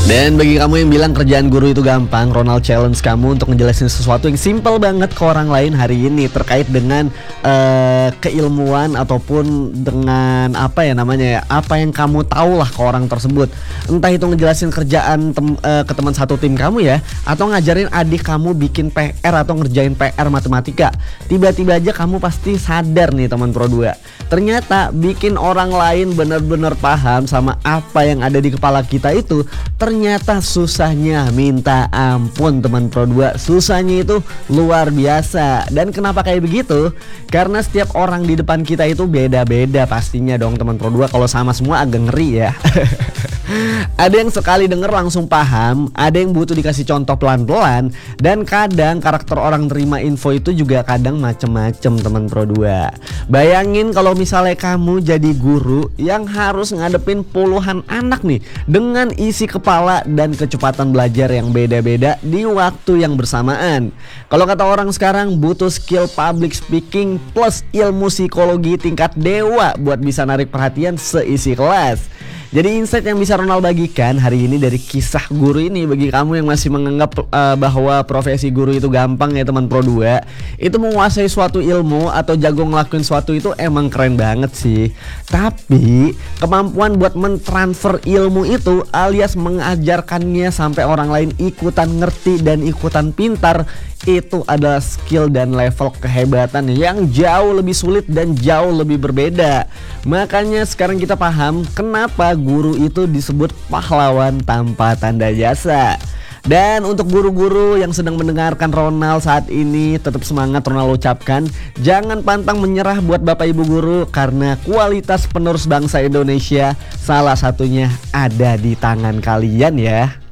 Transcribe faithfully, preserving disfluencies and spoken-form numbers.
Dan bagi kamu yang bilang kerjaan guru itu gampang, Ronald challenge kamu untuk ngejelasin sesuatu yang simple banget ke orang lain hari ini terkait dengan uh, keilmuan ataupun dengan apa ya namanya ya, apa yang kamu tahu lah ke orang tersebut. Entah itu ngejelasin kerjaan tem, uh, ke teman satu tim kamu ya, atau ngajarin adik kamu bikin P R atau ngerjain P R matematika. Tiba-tiba aja kamu pasti sadar nih teman Pro dua. Ternyata bikin orang lain benar-benar paham sama apa yang ada di kepala kita itu ternyata susahnya minta ampun teman Pro dua. Susahnya itu luar biasa. Dan kenapa kayak begitu? Karena setiap orang di depan kita itu beda-beda pastinya dong teman Pro dua. Kalau sama semua agak ngeri ya. Ada yang sekali denger langsung paham, ada yang butuh dikasih contoh pelan-pelan, dan kadang karakter orang terima info itu juga kadang macem-macem teman Pro dua. Bayangin kalau misalnya kamu jadi guru yang harus ngadepin puluhan anak nih dengan isi kepala dan kecepatan belajar yang beda-beda di waktu yang bersamaan. Kalau kata orang sekarang butuh skill public speaking plus ilmu psikologi tingkat dewa buat bisa narik perhatian seisi kelas. Jadi insight yang bisa Ronald bagikan hari ini dari kisah guru ini bagi kamu yang masih menganggap uh, bahwa profesi guru itu gampang ya teman Pro dua. Itu menguasai suatu ilmu atau jago ngelakuin suatu itu emang keren banget sih. Tapi kemampuan buat mentransfer ilmu itu alias mengajarkannya sampai orang lain ikutan ngerti dan ikutan pintar, itu adalah skill dan level kehebatan yang jauh lebih sulit dan jauh lebih berbeda. Makanya sekarang kita paham kenapa guru itu disebut pahlawan tanpa tanda jasa. Dan untuk guru-guru yang sedang mendengarkan Ronald saat ini, tetap semangat Ronald ucapkan. Jangan pantang menyerah buat Bapak Ibu guru, karena kualitas penerus bangsa Indonesia salah satunya ada di tangan kalian ya.